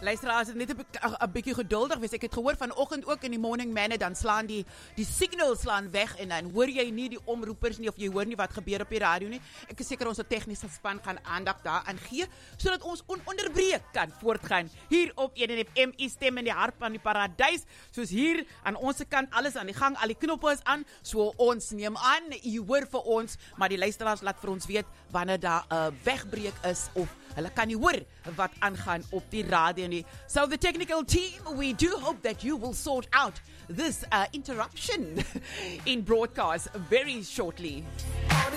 Luisteraars, net 'n bietjie geduldig wees. Ek het gehoor vanoggend ook in die Morning Manne, dan slaan die signals slaan weg en dan hoor jy nie die omroepers nie of jy hoor nie wat gebeur op die radio nie. Ek is seker ons tegniese span gaan aandag daaraan gee sodat ons ononderbreek kan voortgaan hier op 1FM, u stem in die hart van die paradys. Soos hier aan ons kant alles aan die gang, al die knoppe is aan. So ons neem aan, u hoor vir ons, maar die luisteraars laat vir ons weet wanneer daar 'n wegbreek is of hulle kan nie hoor wat aangaan op die radio nie. So the technical team, we do hope that you will sort out this interruption in broadcast very shortly.